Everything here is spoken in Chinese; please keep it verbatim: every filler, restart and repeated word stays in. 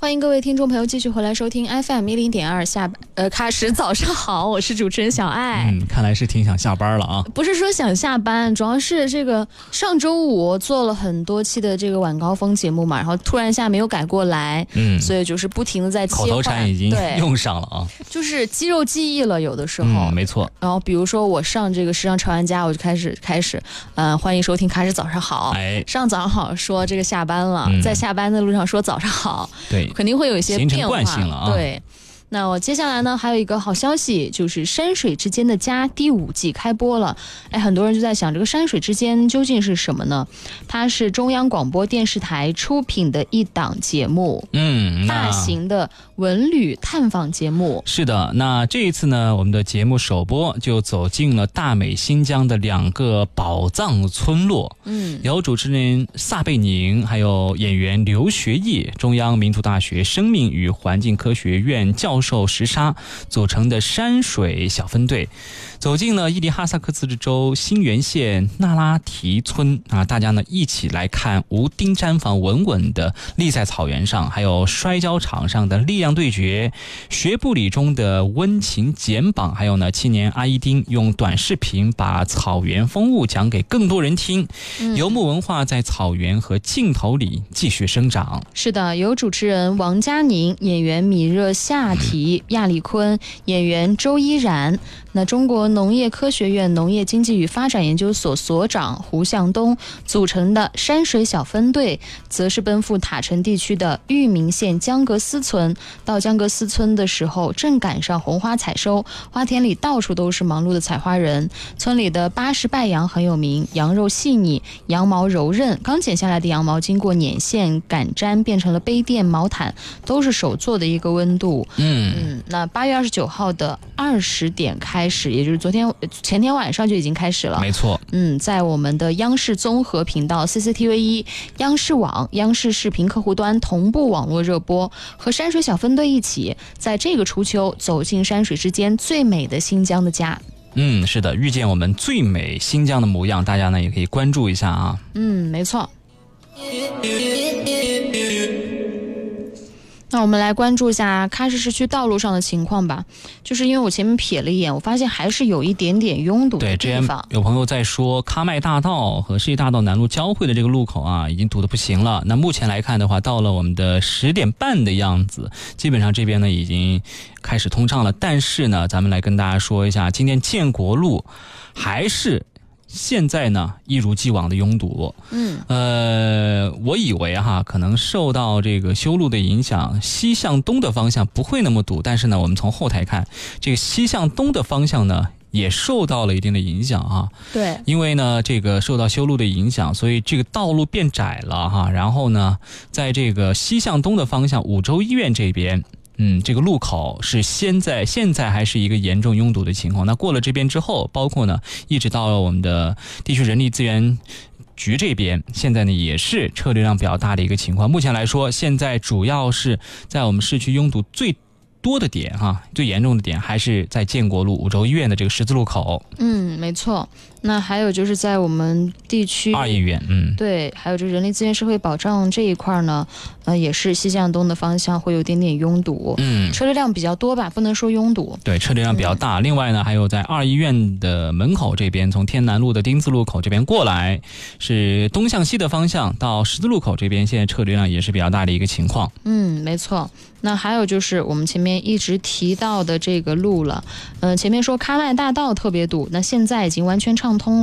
欢迎各位听众朋友继续回来收听 F M 一零点二下呃喀什早上好，我是主持人小爱。 嗯，看来是挺想下班了啊。 不是说想下班，主要是这个上周五做了很多期的这个晚高峰节目嘛，然后突然一下没有改过来，嗯，所以就是不停的在切换， 口头禅已经用上了啊， 就是肌肉记忆了，有的时候， 嗯，没错。 然后比如说我上这个时尚潮玩家，我就开始开始，呃，欢迎收听喀什早上好，哎，上早上好说这个下班了，嗯、在下班的路上说早上好， 对， 肯定会有一些变化， 形成惯性了啊， 对。那我接下来呢，还有一个好消息，就是《山水之间的家》第五季开播了。哎，很多人就在想，这个山水之间究竟是什么呢？它是中央广播电视台出品的一档节目，嗯，大型的文旅探访节目。 是的，那这一次呢，我们的节目首播就走进了大美新疆的两个宝藏村落。嗯，由主持人撒贝宁，还有演员刘学义，中央民族大学生命与环境科学院教授受石沙组成的山水小分队，走进了伊犁哈萨克自治州新源县那拉提村啊，大家呢一起来看无钉毡房稳稳的立在草原上，还有摔跤场上的力量对决，学步里中的温情减磅，还有呢青年阿依丁用短视频把草原风物讲给更多人听，嗯、游牧文化在草原和镜头里继续生长。 是的，由主持人王佳宁、演员米热夏提、亚丽坤、演员周依然，那中国农业科学院农业经济与发展研究所所长胡向东组成的山水小分队，则是奔赴塔城地区的玉明县江格斯村。到江格斯村的时候，正赶上红花采收，花田里到处都是忙碌的采花人。村里的巴氏败羊很有名，羊肉细腻，羊毛柔韧，刚剪下来的羊毛经过捻线擀毡变成了杯垫毛毯，都是手做的一个温度。嗯嗯，那八月二十九号的二十点开始，也就是昨天前天晚上就已经开始了。 没错， 嗯，在我们的央视综合频道 C C T V 一、央视网、央视视频客户端同步网络热播，和山水小分队一起，在这个初秋走进山水之间最美的新疆的家。 嗯，是的，遇见我们最美新疆的模样，大家呢也可以关注一下啊。 嗯，没错。那我们来关注一下喀什市区道路上的情况吧。就是因为我前面瞥了一眼，我发现还是有一点点拥堵的地方。对，之前有朋友在说喀麦大道和世纪大道南路交汇的这个路口啊，已经堵得不行了。那目前来看的话，到了我们的十点半的样子，基本上这边呢已经开始通畅了。但是呢，咱们来跟大家说一下，今天建国路还是现在呢一如既往的拥堵。嗯，呃，我以为哈可能受到这个修路的影响，西向东的方向不会那么堵，但是呢，我们从后台看，这个西向东的方向呢也受到了一定的影响啊。 对， 因为呢这个受到修路的影响，所以这个道路变窄了哈。然后呢，在这个西向东的方向，五洲医院这边。嗯，这个路口是现在现在还是一个严重拥堵的情况。那过了这边之后，包括呢，一直到了我们的地区人力资源局这边，现在呢也是车流量比较大的一个情况。目前来说，现在主要是在我们市区拥堵最多的点哈，最严重的点还是在建国路五洲医院的这个十字路口。 嗯，没错。那还有就是在我们地区二医院，嗯， 对，还有就是人力资源社会保障这一块呢，呃，也是西向东的方向会有点点拥堵，嗯，车流量比较多吧，不能说拥堵， 对，车流量比较大。嗯、另外呢，还有在二医院的门口这边，从天南路的丁字路口这边过来，是东向西的方向到十字路口这边，现在车流量也是比较大的一个情况。 嗯，没错。那还有就是我们前面一直提到的这个路了，嗯、呃，前面说喀麦大道特别堵，那现在已经完全畅通。